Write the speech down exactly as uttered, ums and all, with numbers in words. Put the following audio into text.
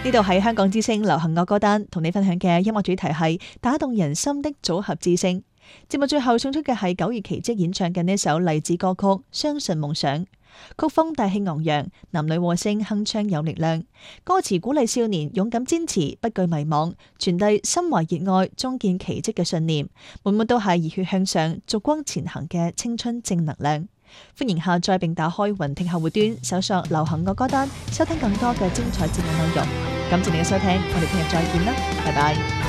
呢度係香港之聲流行樂歌單，同你分享嘅音樂主題係打動人心的組合之聲。節目最後送出嘅係九月奇蹟演唱嘅呢首勵志歌曲《相信夢想》，曲風大氣昂揚，男女和聲鏗鏘有力量，歌詞鼓勵少年勇敢堅持，不懼迷茫，傳遞心懷熱愛、終見奇蹟嘅信念，滿滿都係熱血向上、燭光前行嘅青春正能量。歡迎下載並打開雲聽客戶端，搜索流行樂歌單，收聽更多嘅精彩節目內容。感謝你嘅收聽，我哋聽日再見啦，拜拜。